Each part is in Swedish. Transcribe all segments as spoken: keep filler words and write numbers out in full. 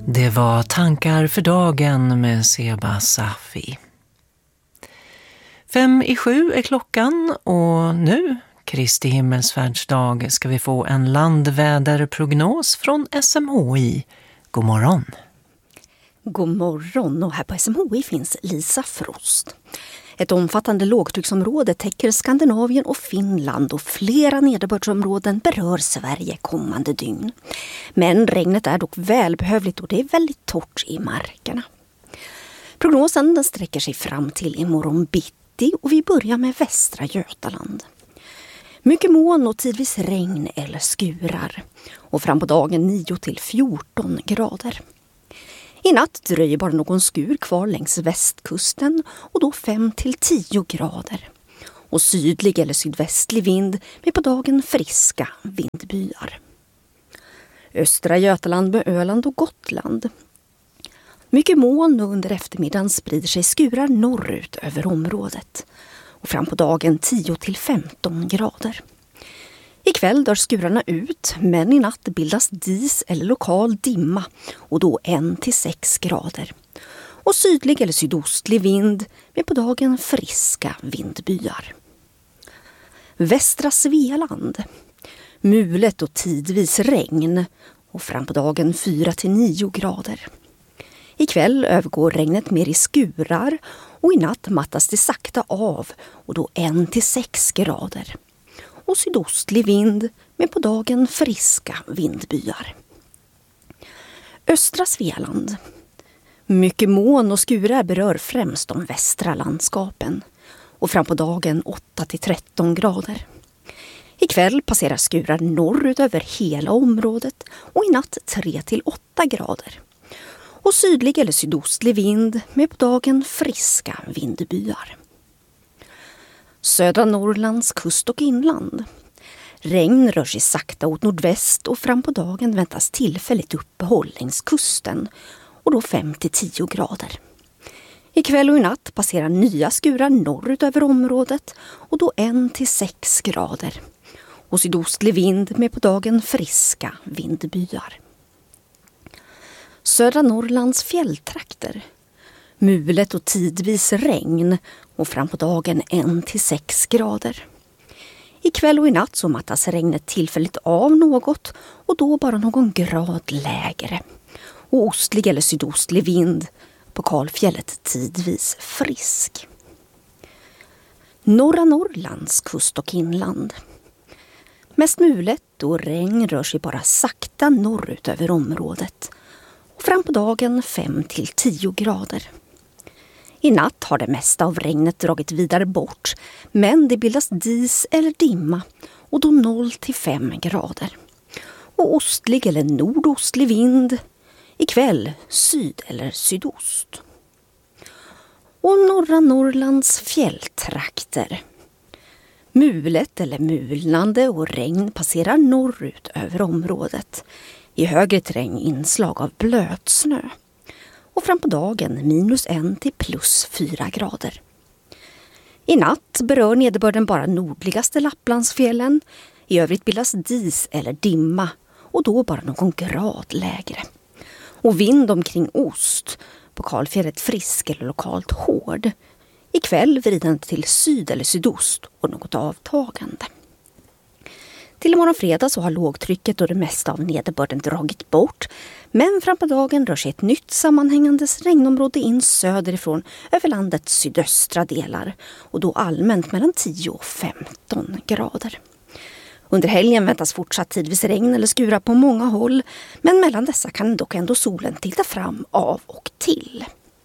Det var Tankar för dagen med Seba Safi. Fem i sju är klockan och nu, Kristi himmelsfärdsdag, ska vi få en landväderprognos från S M H I. God morgon! God morgon, och här på S M H I finns Lisa Frost. Ett omfattande lågtrycksområde täcker Skandinavien och Finland och flera nederbördsområden berör Sverige kommande dygn. Men regnet är dock välbehövligt och det är väldigt torrt i markerna. Prognosen den sträcker sig fram till imorgon bitti och vi börjar med västra Götaland. Mycket moln och tidvis regn eller skurar och fram på dagen nio till fjorton grader. I natt dröjer bara någon skur kvar längs västkusten och då fem till tio grader. Och sydlig eller sydvästlig vind med på dagen friska vindbyar. Östra Götaland med Öland och Gotland. Mycket moln och under eftermiddagen sprider sig skurar norrut över området. Och fram på dagen tio till femton grader. Ikväll dör skurarna ut, men i natt bildas dis eller lokal dimma och då en till sex grader. Och sydlig eller sydostlig vind med på dagen friska vindbyar. Västra Svealand. Mulet och tidvis regn och fram på dagen fyra till nio grader. Ikväll övergår regnet mer i skurar och i natt mattas det sakta av och då en till sex grader. Och sydostlig vind med på dagen friska vindbyar. Östra Svealand. Mycket moln och skurar berör främst de västra landskapen. Och fram på dagen åtta till tretton grader. Ikväll passerar skurar norrut över hela området och i natt tre till åtta grader. Och sydlig eller sydostlig vind med på dagen friska vindbyar. Södra Norrlands kust och inland. Regn rör sig sakta åt nordväst och fram på dagen väntas tillfälligt uppehåll längs kusten och då fem till tio grader. Ikväll och i natt passerar nya skurar norrut över området och då en till sex grader. Och sydostlig vind med på dagen friska vindbyar. Södra Norrlands fjälltrakter. Mulet och tidvis regn och fram på dagen en till sex grader. Ikväll och i natt så mattas regnet tillfälligt av något och då bara någon grad lägre. Och ostlig eller sydostlig vind, på kalfjället tidvis frisk. Norra Norrlands kust och inland. Mest mulet och regn rör sig bara sakta norrut över området. Och fram på dagen fem till tio grader. I natt har det mesta av regnet dragit vidare bort, men det bildas dis eller dimma och då noll till fem grader. Och ostlig eller nordostlig vind, ikväll syd eller sydost. Och norra Norrlands fjälltrakter. Mulet eller mulnande och regn passerar norrut över området. I högre terräng inslag av blötsnö. Och fram på dagen minus en till plus fyra grader. I natt berör nederbörden bara nordligaste Lapplandsfjällen. I övrigt bildas dis eller dimma och då bara någon grad lägre. Och vind omkring ost, på kalfjället frisk eller lokalt hård. Ikväll vridande till syd eller sydost och något avtagande. Till imorgon fredag så har lågtrycket och det mesta av nederbörden dragit bort. Men fram på dagen rör sig ett nytt sammanhängande regnområde in söderifrån över landets sydöstra delar. Och då allmänt mellan tio och femton grader. Under helgen väntas fortsatt tidvis regn eller skura på många håll. Men mellan dessa kan dock ändå solen titta fram av och till.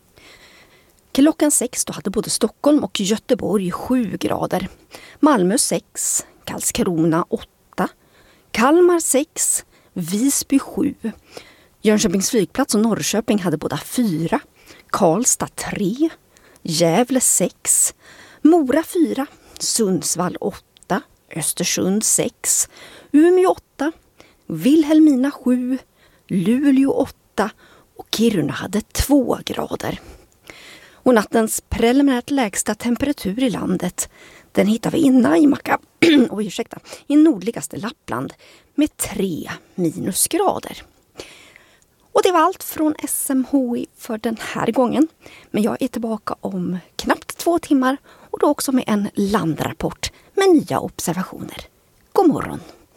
Klockan sex då hade både Stockholm och Göteborg sju grader. Malmö sex, Karlskrona åtta, Kalmar sex, Visby sju. Jönköpings flygplats och Norrköping hade båda fyra, Karlstad tre, Gävle sex, Mora fyra, Sundsvall åtta, Östersund sex, Umeå åtta, Vilhelmina sju, Luleå åtta och Kiruna hade två grader. Och nattens preliminärt lägsta temperatur i landet, den hittar vi i Naimaka, oj, ursäkta, i nordligaste Lappland med tre minusgrader. Och det Det var allt från S M H I för den här gången. Men jag är tillbaka om knappt två timmar och då också med en landrapport med nya observationer. God morgon!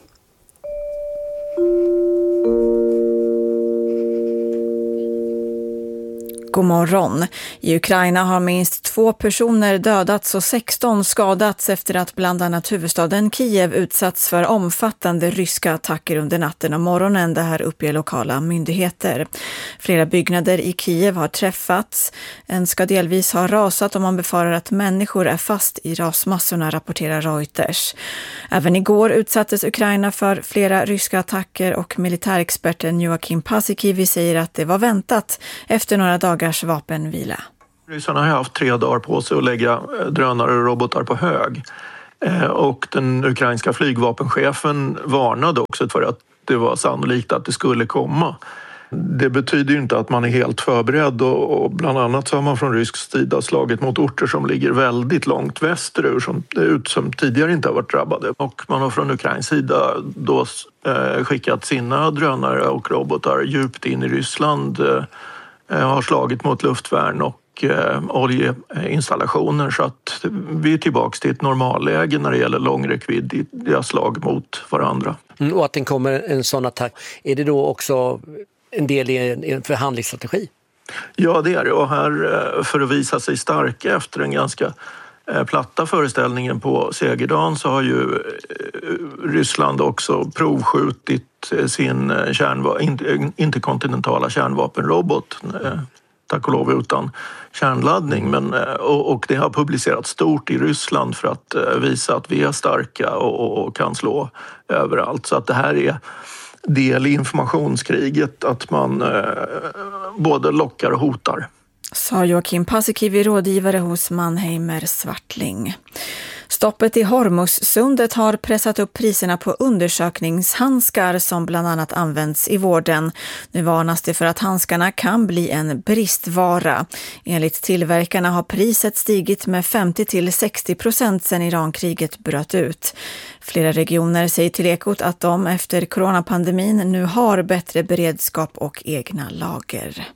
God morgon. I Ukraina har minst två personer dödats och sexton skadats efter att bland annat huvudstaden Kiev utsatts för omfattande ryska attacker under natten och morgonen. Det här uppger lokala myndigheter. Flera byggnader i Kiev har träffats. En ska delvis ha rasat och man befarar att människor är fast i rasmassorna, rapporterar Reuters. Även igår utsattes Ukraina för flera ryska attacker och militärexperten Joachim Paasikivi säger att det var väntat efter några dagar vapenvila. Ryssarna har haft tre dagar på sig att lägga drönare och robotar på hög. Och den ukrainska flygvapenchefen varnade också för att det var sannolikt att det skulle komma. Det betyder ju inte att man är helt förberedd och bland annat så har man från rysk sida slagit mot orter som ligger väldigt långt västerur som, ut, som tidigare inte har varit drabbade. Och man har från Ukrains sida då skickat sina drönare och robotar djupt in i Ryssland, har slagit mot luftvärn och eh, oljeinstallationer så att vi är tillbaka till ett normalläge när det gäller långräckviddiga slag mot varandra. Mm, och att det kommer en sån attack, är det då också en del i en, en förhandlingsstrategi? Ja, det är det. Och här för att visa sig starka efter en ganska platta föreställningen på segerdagen så har ju Ryssland också provskjutit sin kärnva- interkontinentala kärnvapenrobot, tack och lov utan kärnladdning. Men, och, och det har publicerats stort i Ryssland för att visa att vi är starka och, och kan slå överallt. Så att det här är del i informationskriget att man eh, både lockar och hotar. Sa Joachim Paasikivi, rådgivare hos Mannheimer Swartling. Stoppet i Hormuzsundet har pressat upp priserna på undersökningshandskar som bland annat används i vården. Nu varnas det för att handskarna kan bli en bristvara. Enligt tillverkarna har priset stigit med femtio till sextio procent sedan Irankriget bröt ut. Flera regioner säger till Ekot att de efter coronapandemin nu har bättre beredskap och egna lager.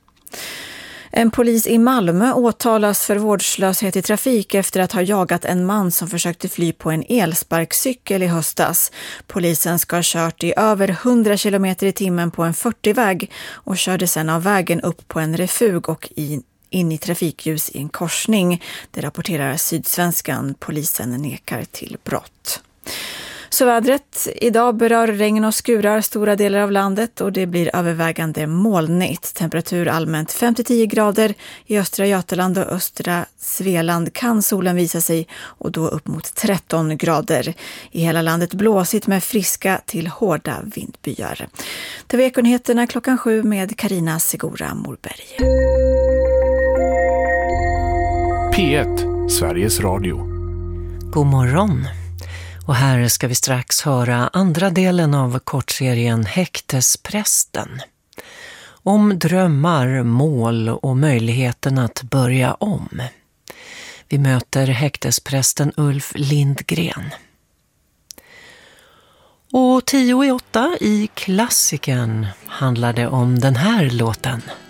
En polis i Malmö åtalas för vårdslöshet i trafik efter att ha jagat en man som försökte fly på en elsparkcykel i höstas. Polisen ska ha kört i över hundra kilometer i timmen på en fyrtio-väg och körde sedan av vägen upp på en refug och in, in i trafikljus i en korsning. Det rapporterar Sydsvenskan. Polisen nekar till brott. Så vädret idag berör regn och skurar stora delar av landet och det blir övervägande molnigt. Temperatur allmänt fem till tio grader. I östra Götaland och östra Svealand kan solen visa sig och då upp mot tretton grader. I hela landet blåsigt med friska till hårda vindbyar. Det var Ekonyheterna klockan sju med Carina Segura Morberg. P ett, Sveriges Radio. God morgon. Och här ska vi strax höra andra delen av kortserien Häktesprästen. Om drömmar, mål och möjligheten att börja om. Vi möter häktesprästen Ulf Lindgren. Och tio i åtta i klassikern handlade om den här låten.